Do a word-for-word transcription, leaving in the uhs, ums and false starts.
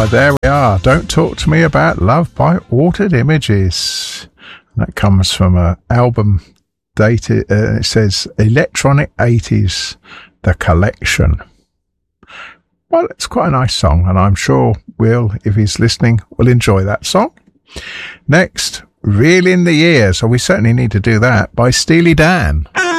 Why, there we are. Don't Talk to Me About Love by Altered Images. That comes from an album dated, uh, it says Electronic eighties, The Collection. Well, it's quite a nice song, and I'm sure Will, if he's listening, will enjoy that song. Next, Reel in the Year, so we certainly need to do that, by Steely Dan.